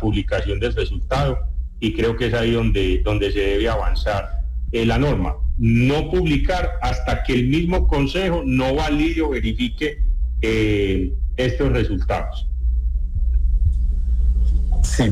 publicación del resultado, y creo que es ahí donde se debe avanzar la norma. No publicar hasta que el mismo Consejo no valide o verifique estos resultados. Sí.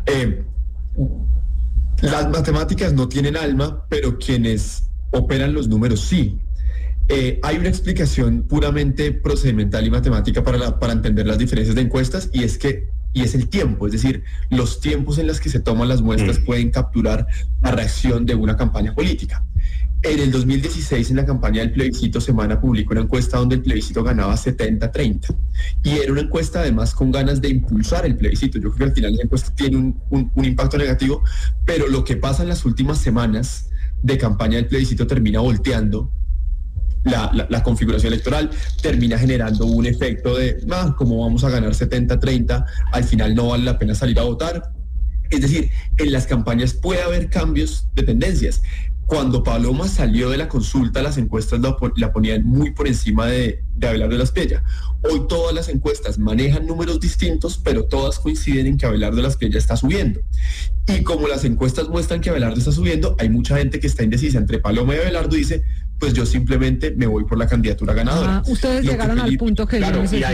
Las matemáticas no tienen alma, pero quienes operan los números sí. Hay una explicación puramente procedimental y matemática para entender las diferencias de encuestas, y es el tiempo, es decir, los tiempos en los que se toman las muestras pueden capturar la reacción de una campaña política. En el 2016, en la campaña del plebiscito, Semana publicó una encuesta donde el plebiscito ganaba 70-30, y era una encuesta además con ganas de impulsar el plebiscito. Yo creo que al final la encuesta tiene un impacto negativo, pero lo que pasa en las últimas semanas de campaña del plebiscito termina volteando la configuración electoral, termina generando un efecto de, como vamos a ganar 70-30, al final no vale la pena salir a votar. Es decir, en las campañas puede haber cambios de tendencias. Cuando Paloma salió de la consulta, las encuestas la ponían muy por encima de Abelardo de la Espriella. Hoy todas las encuestas manejan números distintos, pero todas coinciden en que Abelardo de la Espriella está subiendo. Y como las encuestas muestran que Abelardo está subiendo, hay mucha gente que está indecisa entre Paloma y Abelardo y dice, pues yo simplemente me voy por la candidatura ganadora. Ustedes llegaron al punto que claro, y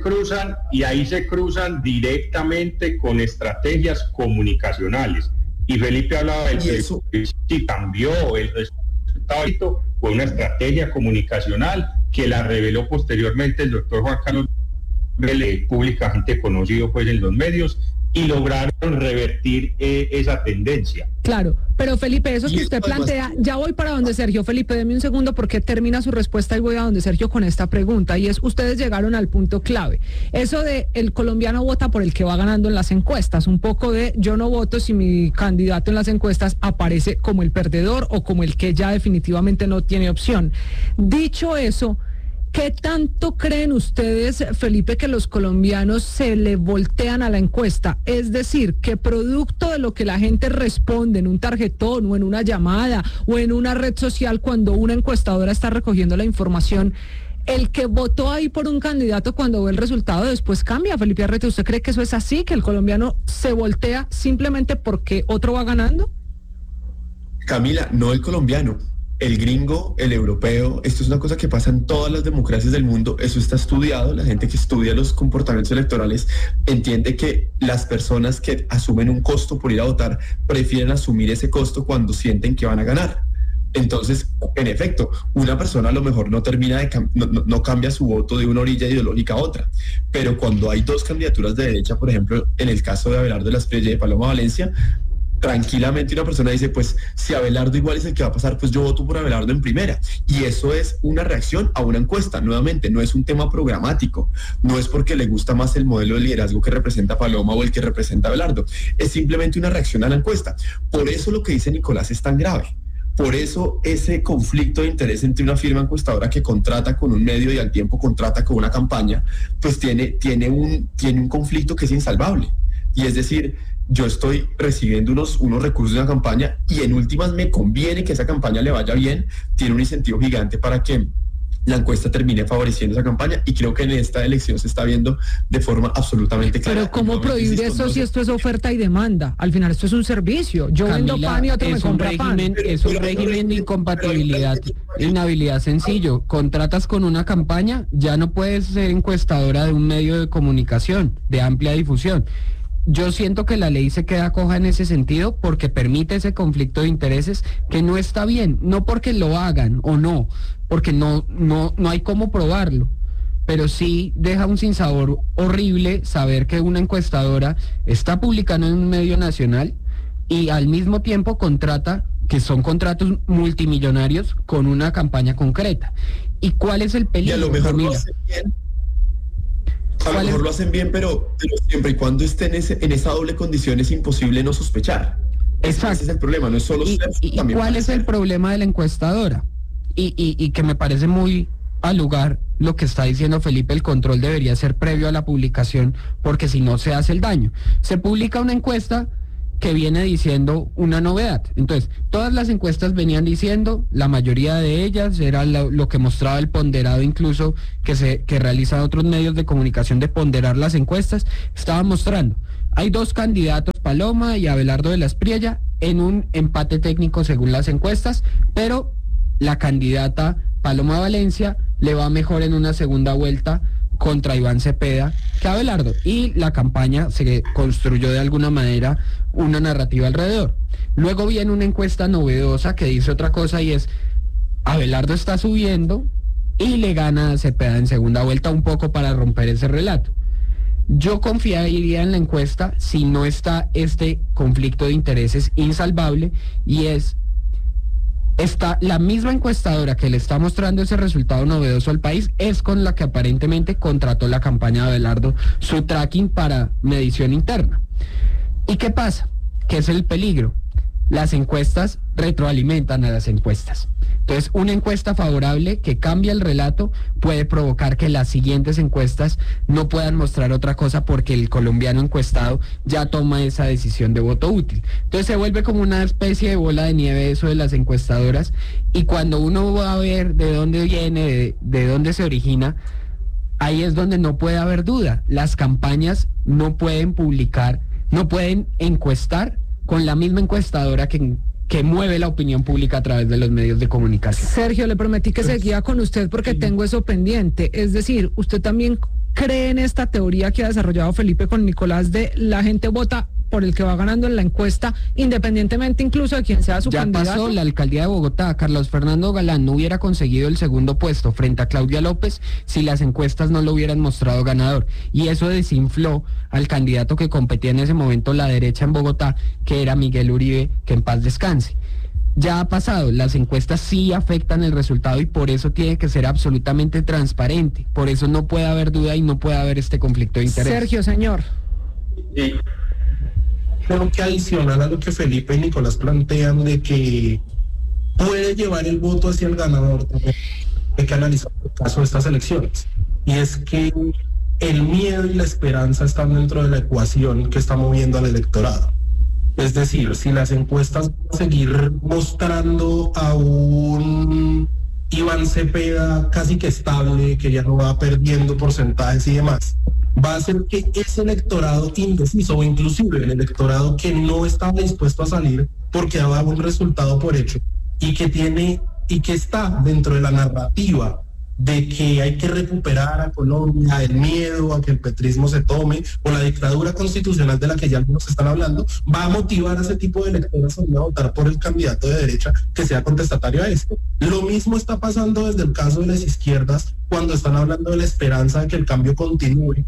ahí se cruzan directamente con estrategias comunicacionales. Y Felipe hablaba del que sí cambió el resultado, fue una estrategia comunicacional que la reveló posteriormente el doctor Juan Carlos Vélez, públicamente conocido pues en los medios, y lograron revertir esa tendencia. Claro, pero Felipe, eso que usted plantea, ya voy para donde Sergio. Felipe, deme un segundo porque termina su respuesta y voy a donde Sergio con esta pregunta, y es, ustedes llegaron al punto clave, eso de el colombiano vota por el que va ganando en las encuestas, un poco de yo no voto si mi candidato en las encuestas aparece como el perdedor o como el que ya definitivamente no tiene opción. Dicho eso, ¿qué tanto creen ustedes, Felipe, que los colombianos se le voltean a la encuesta? Es decir, que producto de lo que la gente responde en un tarjetón o en una llamada o en una red social cuando una encuestadora está recogiendo la información, el que votó ahí por un candidato cuando ve el resultado después cambia? Felipe Arrete, ¿usted cree que eso es así, que el colombiano se voltea simplemente porque otro va ganando? Camila, no el colombiano. El gringo, el europeo, esto es una cosa que pasa en todas las democracias del mundo, eso está estudiado, la gente que estudia los comportamientos electorales entiende que las personas que asumen un costo por ir a votar prefieren asumir ese costo cuando sienten que van a ganar. Entonces, en efecto, una persona a lo mejor no termina no cambia su voto de una orilla ideológica a otra, pero cuando hay dos candidaturas de derecha, por ejemplo, en el caso de Abelardo de la Espriella y de Paloma Valencia, tranquilamente una persona dice, pues si Abelardo igual es el que va a pasar, pues yo voto por Abelardo en primera. Y eso es una reacción a una encuesta. Nuevamente, no es un tema programático, no es porque le gusta más el modelo de liderazgo que representa Paloma o el que representa Abelardo, es simplemente una reacción a la encuesta. Por eso lo que dice Nicolás es tan grave. Por eso ese conflicto de interés entre una firma encuestadora que contrata con un medio y al tiempo contrata con una campaña, pues tiene un conflicto que es insalvable. Y es decir, yo estoy recibiendo unos recursos de una campaña y en últimas me conviene que esa campaña le vaya bien, tiene un incentivo gigante para que la encuesta termine favoreciendo esa campaña, y creo que en esta elección se está viendo de forma absolutamente clara. Pero ¿cómo prohibir eso si esto es oferta y demanda? Al final esto es un servicio. Yo vendo pan y otro me compra pan. Es un régimen de incompatibilidad, inhabilidad sencillo. Contratas con una campaña, ya no puedes ser encuestadora de un medio de comunicación de amplia difusión. Yo siento que la ley se queda coja en ese sentido porque permite ese conflicto de intereses que no está bien, no porque lo hagan o no, porque no hay cómo probarlo, pero sí deja un sinsabor horrible saber que una encuestadora está publicando en un medio nacional y al mismo tiempo contrata, que son contratos multimillonarios, con una campaña concreta. ¿Y cuál es el peligro? Y a lo mejor lo hacen bien. A lo mejor lo hacen bien, pero siempre y cuando estén en esa doble condición es imposible no sospechar. Exacto. Ese es el problema, no es solo... ¿Y cuál es el problema de la encuestadora? Y que me parece muy al lugar lo que está diciendo Felipe, el control debería ser previo a la publicación, porque si no se hace el daño. Se publica una encuesta que viene diciendo una novedad. Entonces, todas las encuestas venían diciendo, la mayoría de ellas, era lo que mostraba el ponderado incluso que realizan otros medios de comunicación de ponderar las encuestas, estaba mostrando, hay dos candidatos Paloma y Abelardo de la Espriella en un empate técnico según las encuestas, pero la candidata Paloma Valencia le va mejor en una segunda vuelta contra Iván Cepeda que Abelardo, y la campaña se construyó de alguna manera una narrativa alrededor. Luego viene una encuesta novedosa que dice otra cosa, y es: Abelardo está subiendo y le gana a Cepeda en segunda vuelta, un poco para romper ese relato. Yo confiaría en la encuesta si no está este conflicto de intereses insalvable, y está la misma encuestadora que le está mostrando ese resultado novedoso al país, es con la que aparentemente contrató la campaña de Abelardo su tracking para medición interna. ¿Y qué pasa? ¿Qué es el peligro? Las encuestas retroalimentan a las encuestas. Entonces, una encuesta favorable que cambia el relato puede provocar que las siguientes encuestas no puedan mostrar otra cosa, porque el colombiano encuestado ya toma esa decisión de voto útil. Entonces se vuelve como una especie de bola de nieve eso de las encuestadoras, y cuando uno va a ver de dónde viene, de dónde se origina, ahí es donde no puede haber duda. Las campañas no pueden publicar, no pueden encuestar con la misma encuestadora que mueve la opinión pública a través de los medios de comunicación. Sergio, le prometí que seguía con usted porque tengo eso pendiente. Es decir, ¿usted también cree en esta teoría que ha desarrollado Felipe con Nicolás de la gente vota por el que va ganando en la encuesta, independientemente incluso de quién sea su candidato? Ya pasó la alcaldía de Bogotá. Carlos Fernando Galán no hubiera conseguido el segundo puesto frente a Claudia López si las encuestas no lo hubieran mostrado ganador, y eso desinfló al candidato que competía en ese momento la derecha en Bogotá, que era Miguel Uribe, que en paz descanse. Ya ha pasado, las encuestas sí afectan el resultado, y por eso tiene que ser absolutamente transparente. Por eso no puede haber duda y no puede haber este conflicto de interés. Sergio, señor. Sí. Creo que adicional a lo que Felipe y Nicolás plantean de que puede llevar el voto hacia el ganador, también hay que analizar el caso de estas elecciones. Y es que el miedo y la esperanza están dentro de la ecuación que está moviendo al electorado. Es decir, si las encuestas van a seguir mostrando a un Iván Cepeda casi que estable, que ya no va perdiendo porcentajes y demás, va a hacer que ese electorado indeciso, o inclusive el electorado que no estaba dispuesto a salir porque daba un resultado por hecho, y que está dentro de la narrativa de que hay que recuperar a Colombia, el miedo a que el petrismo se tome, o la dictadura constitucional de la que ya algunos están hablando, va a motivar a ese tipo de electores a votar por el candidato de derecha que sea contestatario a esto. Lo mismo está pasando desde el caso de las izquierdas, cuando están hablando de la esperanza de que el cambio continúe,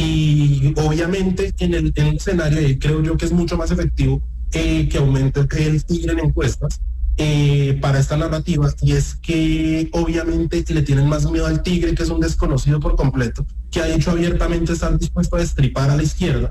y obviamente en el escenario, y creo yo que es mucho más efectivo que aumente el tigre en encuestas, para esta narrativa, y es que obviamente le tienen más miedo al tigre, que es un desconocido por completo, que ha dicho abiertamente estar dispuesto a destripar a la izquierda,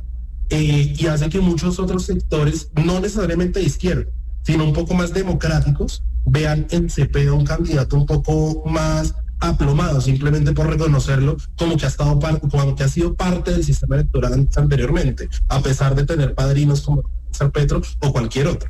y hace que muchos otros sectores, no necesariamente de izquierda, sino un poco más democráticos, vean en Cepeda un candidato un poco más aplomado, simplemente por reconocerlo como que ha sido parte del sistema electoral anteriormente, a pesar de tener padrinos como San Petro o cualquier otro.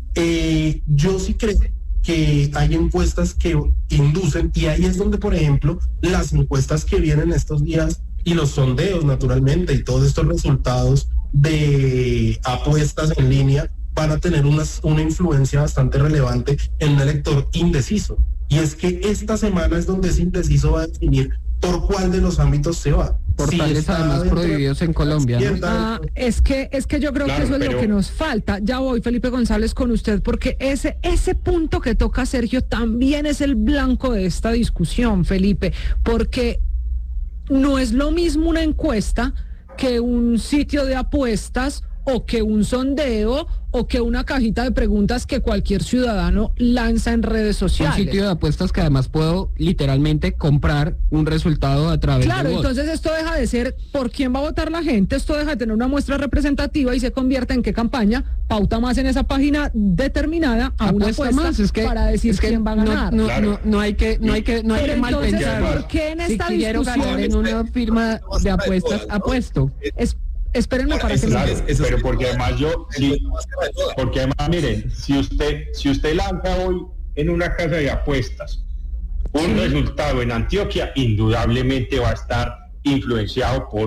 Yo sí creo que hay encuestas que inducen, y ahí es donde, por ejemplo, las encuestas que vienen estos días y los sondeos, naturalmente, y todos estos resultados de apuestas en línea van a tener una influencia bastante relevante en un elector indeciso. Y es que esta semana es donde ese indeciso va a definir por cuál de los ámbitos se va. Portales además prohibidos en Colombia, ¿no? Es que yo creo que eso es lo que nos falta. Ya voy, Felipe González, con usted, porque ese punto que toca Sergio también es el blanco de esta discusión, Felipe, porque no es lo mismo una encuesta que un sitio de apuestas, o que un sondeo, o que una cajita de preguntas que cualquier ciudadano lanza en redes sociales. Un sitio de apuestas que además puedo literalmente comprar un resultado a través de votos. Entonces esto deja de ser por quién va a votar la gente, esto deja de tener una muestra representativa y se convierte en qué campaña pauta más en esa página determinada a una apuesta más, para decir quién va a ganar. No hay que mal pensar. ¿Por qué en esta discusión? Quiero ganar en una firma de apuestas, apuesto. Espérenme para que pero porque además porque además miren, si usted lanza hoy en una casa de apuestas un resultado en Antioquia, indudablemente va a estar influenciado por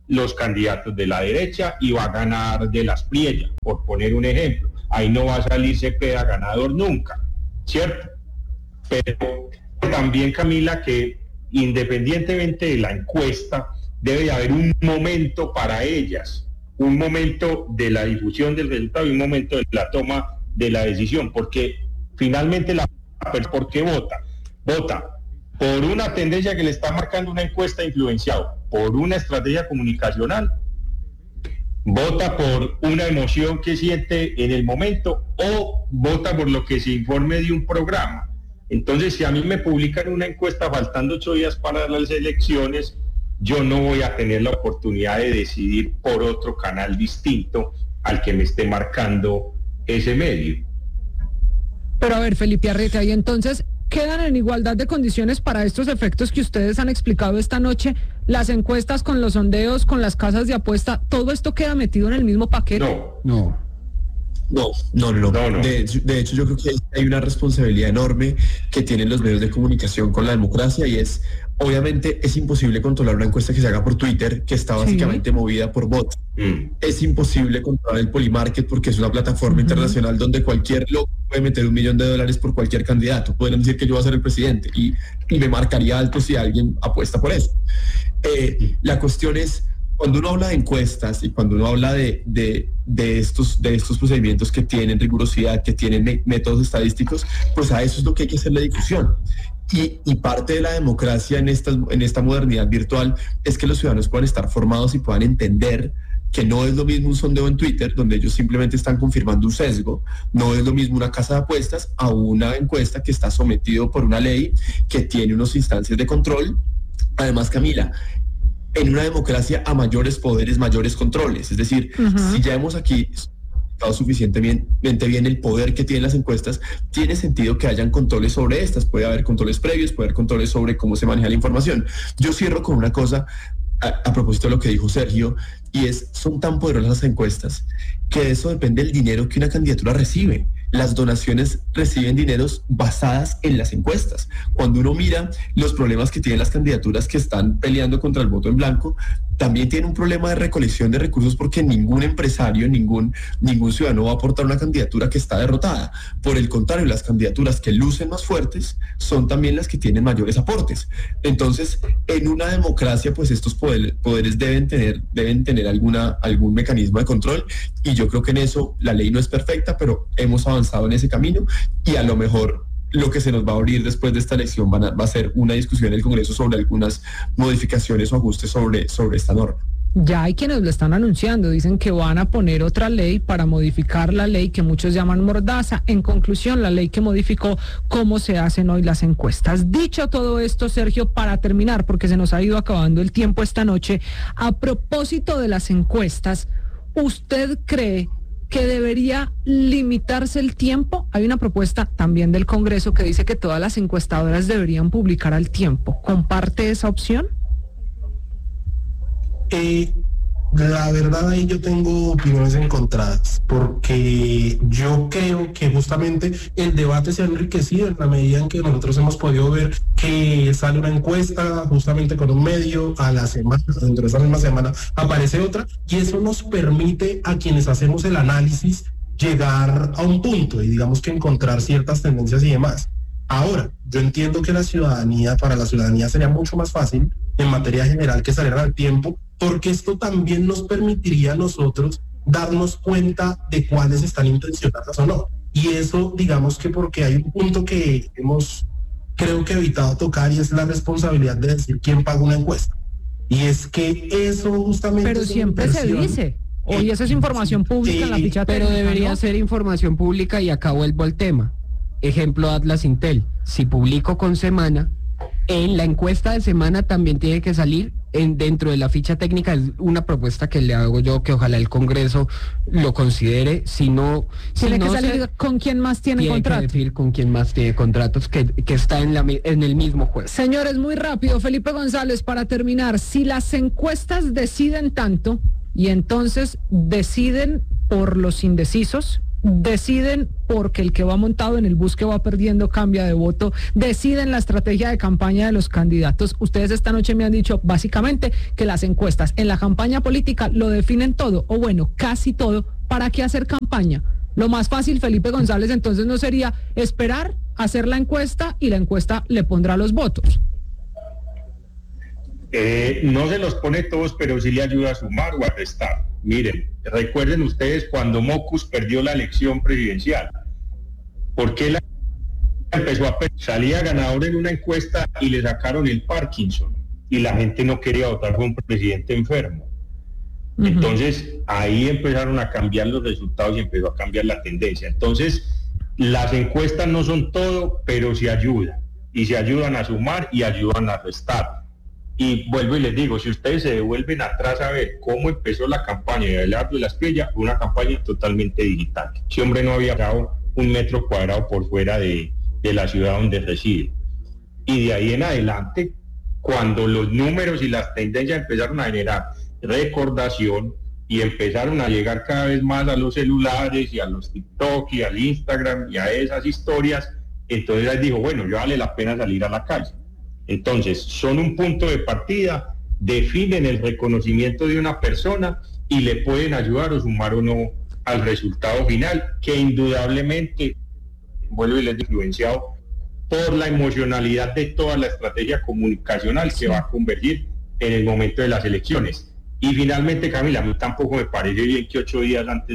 los candidatos de la derecha y va a ganar de las Priella, por poner un ejemplo. Ahí no va a salir Cepeda ganador nunca, ¿cierto? Pero también, Camila, que independientemente de la encuesta, debe haber un momento para ellas, un momento de la difusión del resultado y un momento de la toma de la decisión, porque finalmente ¿por qué vota? Vota por una tendencia que le está marcando una encuesta influenciada, por una estrategia comunicacional, vota por una emoción que siente en el momento o vota por lo que se informe de un programa. Entonces, si a mí me publican una encuesta faltando 8 días para las elecciones, yo no voy a tener la oportunidad de decidir por otro canal distinto al que me esté marcando ese medio. Pero a ver, Felipe Arrete, y entonces quedan en igualdad de condiciones para estos efectos que ustedes han explicado esta noche, las encuestas con los sondeos, con las casas de apuesta, ¿todo esto queda metido en el mismo paquete? No. De hecho, yo creo que hay una responsabilidad enorme que tienen los medios de comunicación con la democracia, y es, obviamente, es imposible controlar una encuesta que se haga por Twitter, que está básicamente movida por bots. Es imposible controlar el Polymarket porque es una plataforma internacional donde cualquier loco puede meter $1 millón por cualquier candidato. Podrían decir que yo voy a ser el presidente y me marcaría alto si alguien apuesta por eso. La cuestión es, cuando uno habla de encuestas y cuando uno habla de estos procedimientos que tienen rigurosidad, que tienen métodos estadísticos, pues a eso es lo que hay que hacerle difusión. Y parte de la democracia en esta modernidad virtual es que los ciudadanos puedan estar formados y puedan entender que no es lo mismo un sondeo en Twitter, donde ellos simplemente están confirmando un sesgo, no es lo mismo una casa de apuestas a una encuesta que está sometido por una ley que tiene unas instancias de control. Además, Camila, en una democracia, a mayores poderes, mayores controles. Es decir, si ya hemos aquí explicado suficientemente bien el poder que tienen las encuestas, tiene sentido que hayan controles sobre estas. Puede haber controles previos, puede haber controles sobre cómo se maneja la información. Yo cierro con una cosa a propósito de lo que dijo Sergio, y son tan poderosas las encuestas que de eso depende el dinero que una candidatura recibe. Las donaciones reciben dineros basadas en las encuestas. Cuando uno mira los problemas que tienen las candidaturas que están peleando contra el voto en blanco, también tiene un problema de recolección de recursos, porque ningún empresario, ningún ciudadano va a aportar una candidatura que está derrotada. Por el contrario, las candidaturas que lucen más fuertes son también las que tienen mayores aportes. Entonces, en una democracia, pues estos poderes deben tener algún mecanismo de control, y yo creo que en eso la ley no es perfecta, pero hemos avanzado en ese camino, y a lo mejor lo que se nos va a abrir después de esta elección va a ser una discusión en el Congreso sobre algunas modificaciones o ajustes sobre esta norma. Ya hay quienes lo están anunciando, dicen que van a poner otra ley para modificar la ley que muchos llaman mordaza. En conclusión, la ley que modificó cómo se hacen hoy las encuestas. Dicho todo esto, Sergio, para terminar, porque se nos ha ido acabando el tiempo esta noche, a propósito de las encuestas, ¿usted cree que debería limitarse el tiempo? Hay una propuesta también del Congreso que dice que todas las encuestadoras deberían publicar al tiempo. ¿Comparte esa opción? La verdad, ahí yo tengo opiniones encontradas, porque yo creo que justamente el debate se ha enriquecido en la medida en que nosotros hemos podido ver que sale una encuesta justamente con un medio, a la semana, dentro de esa misma semana aparece otra, y eso nos permite a quienes hacemos el análisis llegar a un punto y digamos que encontrar ciertas tendencias y demás. Ahora, yo entiendo que para la ciudadanía sería mucho más fácil en materia general que salieran al tiempo, porque esto también nos permitiría a nosotros darnos cuenta de cuáles están intencionadas o no. Y eso, digamos que porque hay un punto que hemos, creo que, evitado tocar, y es la responsabilidad de decir quién paga una encuesta. Y es que eso justamente... Pero siempre se dice, hoy eso es información pública en la ficha técnica, pero debería ser información pública, y acá vuelvo al tema. Ejemplo, Atlas Intel. Si publico con semana, en la encuesta de semana también tiene que salir dentro de la ficha técnica. Es una propuesta que le hago yo, que ojalá el Congreso lo considere. Si no, tiene que salir con quién más tiene contratos. Tiene que decir con quién más tiene contratos, que está en el mismo juego. Señores, muy rápido, Felipe González, para terminar, si las encuestas deciden tanto y entonces deciden por los indecisos deciden porque el que va montado en el bus que va perdiendo cambia de voto, deciden la estrategia de campaña de los candidatos. Ustedes esta noche me han dicho básicamente que las encuestas en la campaña política lo definen todo, o bueno, casi todo. ¿Para qué hacer campaña? Lo más fácil, Felipe González, entonces no sería esperar, hacer la encuesta y la encuesta le pondrá los votos. No se los pone todos, pero sí le ayuda a sumar o a restar. Miren, recuerden ustedes cuando Mocus perdió la elección presidencial. ¿Por qué la empezó a perder? Salía ganador en una encuesta y le sacaron el Parkinson y la gente no quería votar por un presidente enfermo. Entonces ahí empezaron a cambiar los resultados y empezó a cambiar la tendencia. Entonces las encuestas no son todo, pero sí ayudan, y se ayudan a sumar y ayudan a restar. Y vuelvo y les digo, si ustedes se devuelven atrás a ver cómo empezó la campaña de Abelardo de la Espriella, una campaña totalmente digital. Ese hombre no había dado 1 metro cuadrado por fuera de la ciudad donde reside. Y de ahí en adelante, cuando los números y las tendencias empezaron a generar recordación y empezaron a llegar cada vez más a los celulares y a los TikTok y al Instagram y a esas historias, entonces él dijo, bueno, ya vale la pena salir a la calle. Entonces, son un punto de partida, definen el reconocimiento de una persona y le pueden ayudar o sumar o no al resultado final, que indudablemente, vuelvo y les digo, influenciado por la emocionalidad de toda la estrategia comunicacional que va a convergir en el momento de las elecciones. Y finalmente, Camila, a mí tampoco me parece bien que 8 días antes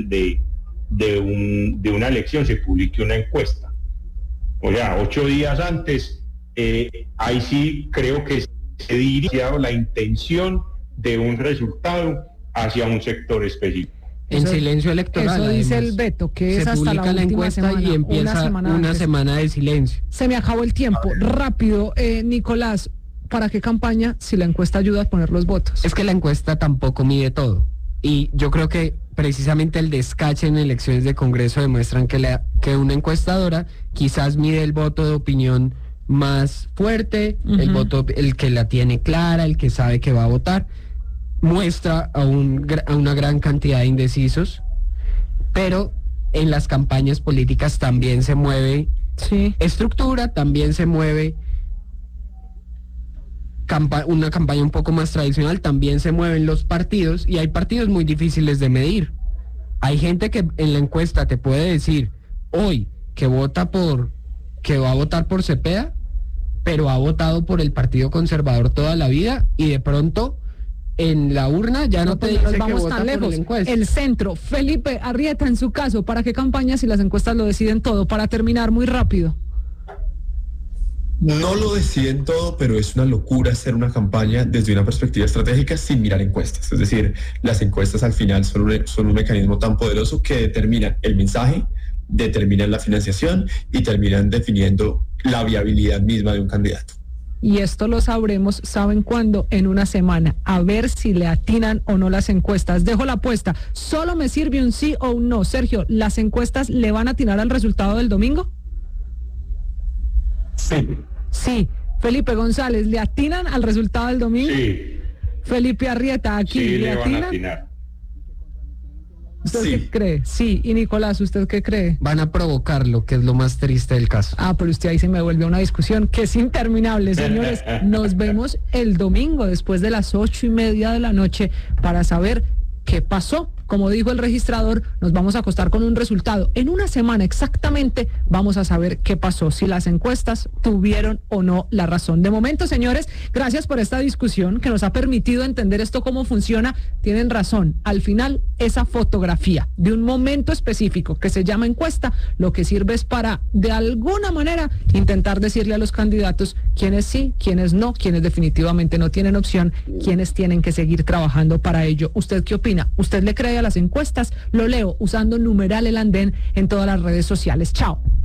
de una elección se publique una encuesta. O sea, 8 días antes, ahí sí creo que se dirige la intención de un resultado hacia un sector específico. En silencio electoral. Eso dice el veto, que es hasta la última semana, y empieza una semana de silencio. Se me acabó el tiempo. Rápido, Nicolás, ¿para qué campaña si la encuesta ayuda a poner los votos? Es que la encuesta tampoco mide todo. Y yo creo que precisamente el descache en elecciones de Congreso demuestran que una encuestadora quizás mide el voto de opinión más fuerte, el voto, el que la tiene clara, el que sabe que va a votar, muestra a una gran cantidad de indecisos, pero en las campañas políticas también se mueve estructura, también se mueve una campaña un poco más tradicional, también se mueven los partidos, y hay partidos muy difíciles de medir. Hay gente que en la encuesta te puede decir hoy que va a votar por Cepeda, pero ha votado por el Partido Conservador toda la vida, y de pronto en la urna ya no te dice que vota por la encuesta. El centro. Felipe Arrieta, en su caso, ¿para qué campaña si las encuestas lo deciden todo? Para terminar muy rápido. No lo deciden todo, pero es una locura hacer una campaña desde una perspectiva estratégica sin mirar encuestas. Es decir, las encuestas al final son un mecanismo tan poderoso que determinan el mensaje, determinan la financiación y terminan definiendo la viabilidad misma de un candidato. Y esto lo sabremos, ¿saben cuándo? En una semana. A ver si le atinan o no las encuestas. Dejo la apuesta. Solo me sirve un sí o un no. Sergio, ¿las encuestas le van a atinar al resultado del domingo? Sí. Felipe González, ¿le atinan al resultado del domingo? Sí. Felipe Arrieta, aquí sí, ¿le atinan? Van a atinar. ¿Usted qué cree? Sí. Y Nicolás, ¿usted qué cree? Van a provocarlo, que es lo más triste del caso. Pero usted ahí se me vuelve una discusión que es interminable, señores. Nos vemos el domingo después de las 8:30 de la noche para saber qué pasó. Como dijo el registrador, nos vamos a acostar con un resultado. En una semana exactamente vamos a saber qué pasó, si las encuestas tuvieron o no la razón. De momento, señores, gracias por esta discusión que nos ha permitido entender esto cómo funciona. Tienen razón. Al final, esa fotografía de un momento específico que se llama encuesta, lo que sirve es para, de alguna manera, intentar decirle a los candidatos quiénes sí, quiénes no, quiénes definitivamente no tienen opción, quiénes tienen que seguir trabajando para ello. ¿Usted qué opina? ¿Usted le cree a las encuestas? Lo leo usando numeral El Andén en todas las redes sociales. Chao.